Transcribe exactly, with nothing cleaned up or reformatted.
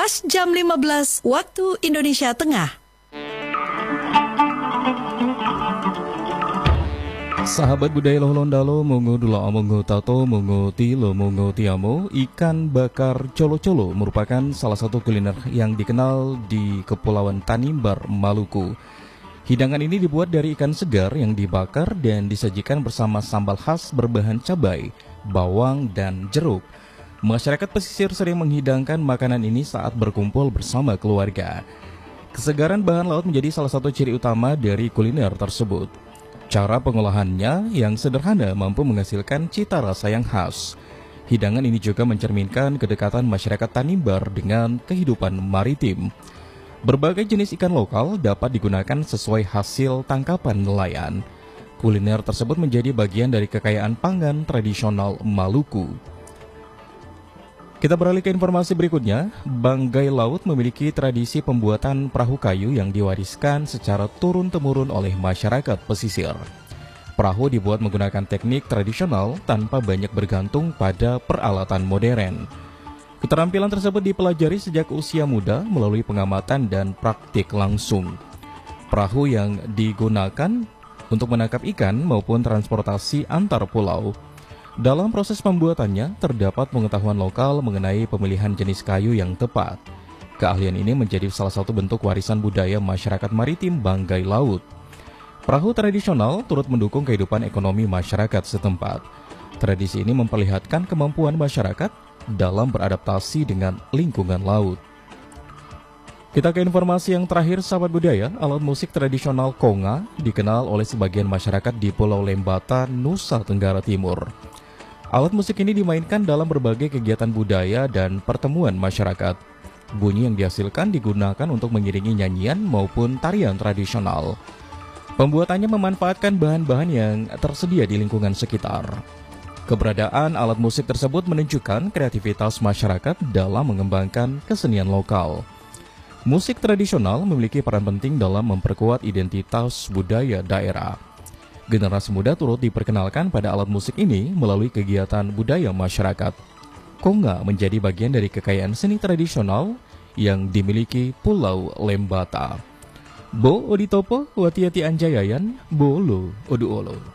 pas jam lima belas waktu Indonesia Tengah. Sahabat budaya Lohondalo, mongo dula mongo tato, mongo tilo, mongo tiamo, ikan bakar colo-colo merupakan salah satu kuliner yang dikenal di Kepulauan Tanimbar, Maluku. Hidangan ini dibuat dari ikan segar yang dibakar dan disajikan bersama sambal khas berbahan cabai, bawang, dan jeruk. Masyarakat pesisir sering menghidangkan makanan ini saat berkumpul bersama keluarga. Kesegaran bahan laut menjadi salah satu ciri utama dari kuliner tersebut. Cara pengolahannya yang sederhana mampu menghasilkan cita rasa yang khas. Hidangan ini juga mencerminkan kedekatan masyarakat Tanimbar dengan kehidupan maritim. Berbagai jenis ikan lokal dapat digunakan sesuai hasil tangkapan nelayan. Kuliner tersebut menjadi bagian dari kekayaan pangan tradisional Maluku. Kita beralih ke informasi berikutnya. Banggai Laut memiliki tradisi pembuatan perahu kayu yang diwariskan secara turun-temurun oleh masyarakat pesisir. Perahu dibuat menggunakan teknik tradisional tanpa banyak bergantung pada peralatan modern. Keterampilan tersebut dipelajari sejak usia muda melalui pengamatan dan praktik langsung. Perahu yang digunakan untuk menangkap ikan maupun transportasi antar pulau. Dalam proses pembuatannya, terdapat pengetahuan lokal mengenai pemilihan jenis kayu yang tepat. Keahlian ini menjadi salah satu bentuk warisan budaya masyarakat maritim Banggai Laut. Perahu tradisional turut mendukung kehidupan ekonomi masyarakat setempat. Tradisi ini memperlihatkan kemampuan masyarakat dalam beradaptasi dengan lingkungan laut. Kita ke informasi yang terakhir, sahabat budaya. Alat musik tradisional konga dikenal oleh sebagian masyarakat di Pulau Lembata, Nusa Tenggara Timur. Alat musik ini dimainkan dalam berbagai kegiatan budaya dan pertemuan masyarakat. Bunyi yang dihasilkan digunakan untuk mengiringi nyanyian maupun tarian tradisional. Pembuatannya memanfaatkan bahan-bahan yang tersedia di lingkungan sekitar. Keberadaan alat musik tersebut menunjukkan kreativitas masyarakat dalam mengembangkan kesenian lokal. Musik tradisional memiliki peran penting dalam memperkuat identitas budaya daerah. Generasi muda turut diperkenalkan pada alat musik ini melalui kegiatan budaya masyarakat. Konga menjadi bagian dari kekayaan seni tradisional yang dimiliki Pulau Lembata. Bo Oditopo, Watiati Anjayayan, Bolo Oduolo.